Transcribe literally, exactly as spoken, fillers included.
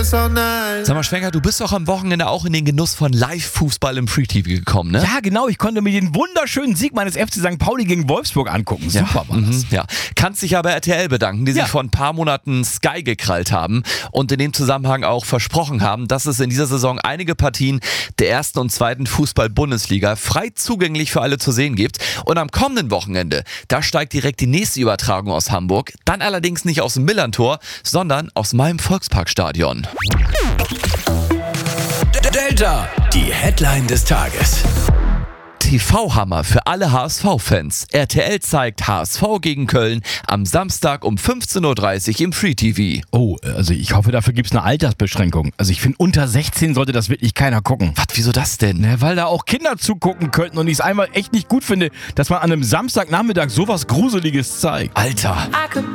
Sag mal, Schwenker, du bist doch am Wochenende auch in den Genuss von Live-Fußball im Free-T V gekommen, ne? Ja, genau. Ich konnte mir den wunderschönen Sieg meines F C Sankt Pauli gegen Wolfsburg angucken. Ja, Super war das. mhm, ja. Kannst dich aber R T L bedanken, die Ja. sich vor ein paar Monaten Sky gekrallt haben und in dem Zusammenhang auch versprochen haben, dass es in dieser Saison einige Partien der ersten und zweiten Fußball-Bundesliga frei zugänglich für alle zu sehen gibt. Und am kommenden Wochenende, da steigt direkt die nächste Übertragung aus Hamburg. Dann allerdings nicht aus dem Millerntor, sondern aus meinem Volksparkstadion. Delta, die Headline des Tages. T V-Hammer für alle H S V-Fans. R T L zeigt H S V gegen Köln am Samstag um fünfzehn Uhr dreißig im Free-T V. Oh, also ich hoffe, dafür gibt es eine Altersbeschränkung. Also ich finde, unter sechzehn sollte das wirklich keiner gucken. Was, wieso das denn? Ne, weil da auch Kinder zugucken könnten und ich es einmal echt nicht gut finde, dass man an einem Samstagnachmittag sowas Gruseliges zeigt. Alter.